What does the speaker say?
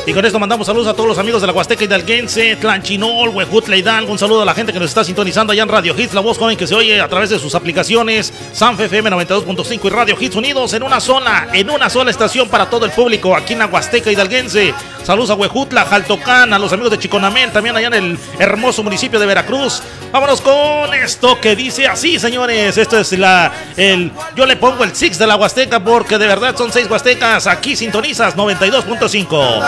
Y con esto mandamos saludos a todos los amigos de la Huasteca Hidalguense, Tlanchinol, Huejutla, Hidalgo. Un saludo a la gente que nos está sintonizando allá en Radio Hits, la voz joven que se oye a través de sus aplicaciones Sanfe FM 92.5 y Radio Hits, unidos en una sola estación para todo el público aquí en la Huasteca Hidalguense. Saludos a Huejutla, Jaltocán, a los amigos de Chiconamel, también allá en el hermoso municipio de Veracruz. Vámonos con esto que dice así, señores. Esto es yo le pongo el Six de la Huasteca porque de verdad son 6 Huastecas. Aquí sintonizas 92.5.